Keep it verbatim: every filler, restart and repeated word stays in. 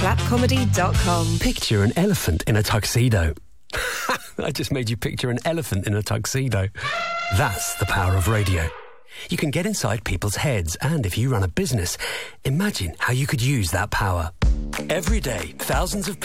flap comedy dot com. Picture an elephant in a tuxedo. I just made you picture an elephant in a tuxedo. That's the power of radio. You can get inside people's heads, and if you run a business, imagine how you could use that power. Every day, thousands of